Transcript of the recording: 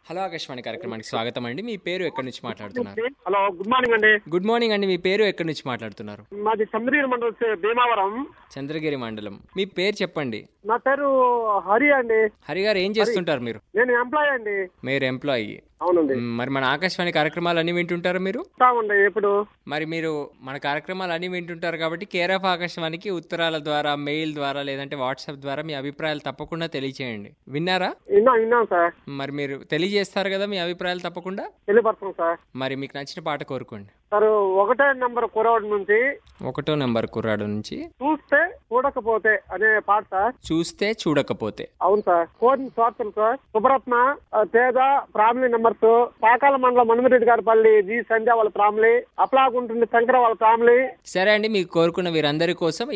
Hello Akashvani కార్యక్రమానికి స్వాగతం అండి. మీ పేరు ఎక్కడి నుంచి మాట్లాడుతున్నారు? హలో, గుడ్ మార్నింగ్ అండి. గుడ్ మార్నింగ్ అండి. మీ పేరు ఎక్కడి నుంచి మాట్లాడుతున్నారు? మాది చంద్రగిరి మండలం భీమావరం. చంద్రగిరి మండలం. మీ పేరు చెప్పండి. నా పేరు హరి అండి. హరి గారు ఏం చేస్తుంటారు మీరు? నేను ఎంప్లాయ్ అండి. మీరు ఎంప్లాయీ. అవునండి. మరి మన ఆకాశవాణి కార్యక్రమాలు అన్ని వింటుంటారు మీరు? ఉంటామండి ఎప్పుడు. మరి మీరు మన కార్యక్రమాలు అన్ని వింటుంటారు కాబట్టి కేర్ ఆఫ్ ఆకాశవాణికి ఉత్తరాల ద్వారా, మెయిల్ ద్వారా, లేదంటే వాట్సాప్ ద్వారా మీ అభిప్రాయాలు తప్పకుండా తెలియచేయండి. విన్నారా? విన్నాం సార్. మరి మీరు తెలియజేస్తారు కదా మీ అభిప్రాయాలు తప్పకుండా. తెలియపరుస్తాం సార్. మరి మీకు నచ్చిన పాట కోరుకోండి. సార్, 1వ నెంబర్ కురవాడు నుంచి 1వ నెంబర్ కుర్రాడు నుంచి చూస్తే చూడకపోతే అనే పాట సార్. చూస్తే చూడకపోతే. అవును సార్. కోరిన స్వార్థం sir. సుబ్రత్న, Teja family numbers, Pakala మండలం మనుమిరెడ్డి గారిపల్లి జి సంధ్య వాళ్ళ ఫ్యామిలీ, అప్లాగుంటుంది శంకర వాళ్ళ ఫ్యామిలీ. సరే అండి, మీకు కోరుకున్న వీరందరి కోసం